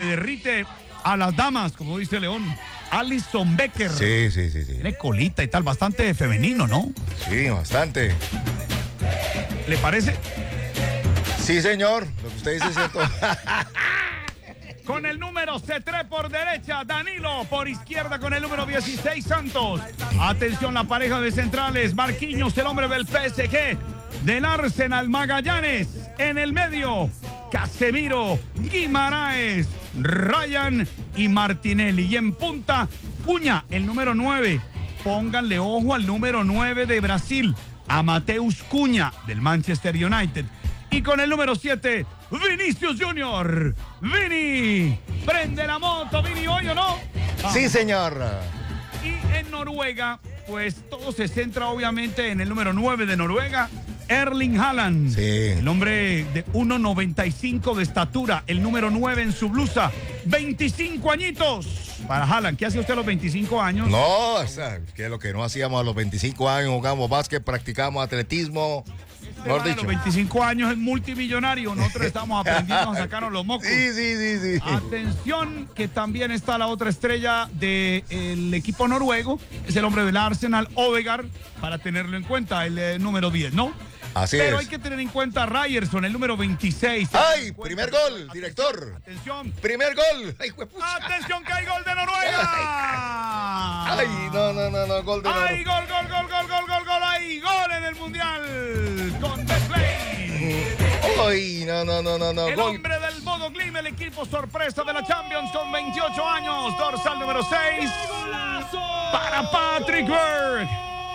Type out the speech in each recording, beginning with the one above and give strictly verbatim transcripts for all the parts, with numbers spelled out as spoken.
derrite a las damas, como dice León. Alison Becker. Sí, sí, sí, sí. Tiene colita y tal, bastante femenino, ¿no? Sí, bastante. ¿Le parece? Sí, señor. Lo que usted dice es cierto. Con el número C tres por derecha, Danilo. Por izquierda con el número dieciséis, Santos. Atención, la pareja de centrales. Marquinhos, el hombre del P S G. Del Arsenal, Magallanes. En el medio, Casemiro, Guimaraes, Ryan y Martinelli. Y en punta, Cunha, el número nueve. Pónganle ojo al número nueve de Brasil, a Mateus Cunha, del Manchester United. Y con el número siete, Vinicius Junior. Vini, prende la moto, Vini, ¿hoy o no? Vamos. Sí, señor. Y en Noruega, pues todo se centra obviamente en el número nueve de Noruega, Erling Haaland. Sí. El hombre de uno noventa y cinco de estatura, el número nueve en su blusa, veinticinco añitos. Para Haaland, ¿qué hace usted a los veinticinco años? No, o sea, que es lo que no hacíamos a los veinticinco años, jugamos básquet, practicamos atletismo. Este a los veinticinco años es multimillonario, nosotros estamos aprendiendo a sacarnos los mocos. Sí, sí, sí, sí. Atención, que también está la otra estrella del equipo noruego, es el hombre del Arsenal, Odegaard, para tenerlo en cuenta, el eh, número diez, ¿no? Así Pero es. hay que tener en cuenta a Ryerson, el número veintiséis. ¡Ay! Primer gol, director. Atención. Primer gol. ¡Ay, huepucha! Atención, que hay gol de Noruega. ¡Ay, no, no, no, no! Gol de Noruega. ¡Ay, gol, gol, gol, gol, gol, gol, gol! ¡Ay, gol en el Mundial! Con The Play. ¡Ay, no, no, no, no, no! El Gol. hombre del Bodo Glimt, el equipo sorpresa de la Champions con veintiocho años. Dorsal número seis. Para Patrick Berg.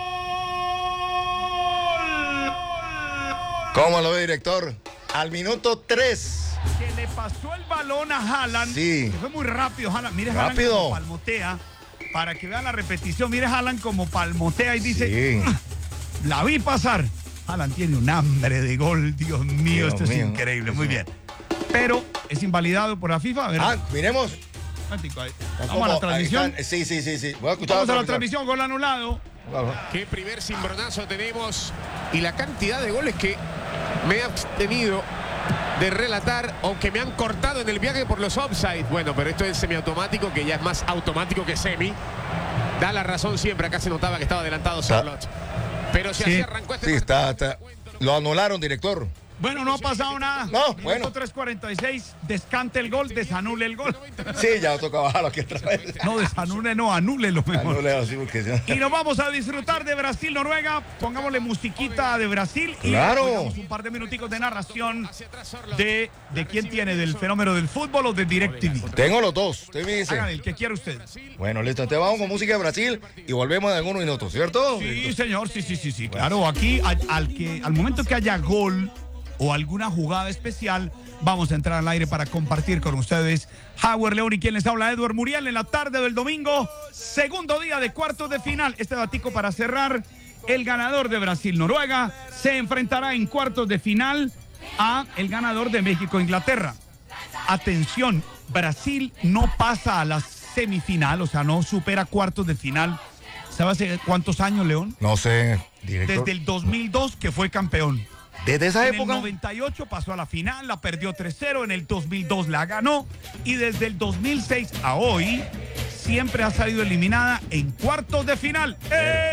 ¿Cómo lo ve, director? Al minuto tres. Que le pasó el balón a Haaland. Sí. Que fue muy rápido, Haaland. Mire, Haaland Rápido. como palmotea. Para que vean la repetición. Mire, Haaland como palmotea y dice: Sí. la vi pasar. Haaland tiene un hambre de gol. Dios mío, Dios esto mío. es increíble. Muy bien. Pero es invalidado por la FIFA. A ver. Ah, miremos. Vamos a la transmisión. Sí, sí, sí, sí. Voy a escuchar Vamos a la transmisión. transmisión, gol anulado. Qué primer cimbronazo tenemos y la cantidad de goles que me he abstenido de relatar, aunque me han cortado en el viaje por los offside. Bueno, pero esto es semiautomático, que ya es más automático que semi. Da la razón siempre, acá se notaba que estaba adelantado Charlotte. Pero si Sí. así arrancó este Sí, está, está. Lo anularon, director. Bueno, no ha pasado nada. No, Minuto bueno. tres cuarenta y seis, descante el gol, desanule el gol. Sí, ya toca bajarlo aquí otra vez. No, desanule, no, anule lo mejor. Anule así porque ya- Y nos vamos a disfrutar de Brasil-Noruega. Pongámosle musiquita de Brasil y Claro. oigamos un par de minuticos de narración de, de quién tiene, del fenómeno del fútbol o de DirecTV. Tengo los dos, usted me dice. Hagan el que quiera usted. Bueno, listo, entonces vamos con música de Brasil y volvemos en algunos minutos, ¿cierto? Sí, señor, sí, sí, sí, sí. Claro, aquí al, al que, al momento que haya gol o alguna jugada especial, vamos a entrar al aire para compartir con ustedes. Howard León y quien les habla, Edward Muriel, en la tarde del domingo, segundo día de cuartos de final. Este datico para cerrar: el ganador de Brasil-Noruega se enfrentará en cuartos de final a el ganador de México-Inglaterra. Atención, Brasil no pasa a la semifinal, o sea, no supera cuartos de final. ¿Sabe hace cuántos años, León? No sé, director. Desde el dos mil dos, que fue campeón. Desde esa En época. el noventa y ocho pasó a la final, la perdió tres cero, en el dos mil dos la ganó y desde el dos mil seis a hoy siempre ha salido eliminada en cuartos de final. ¡Eh!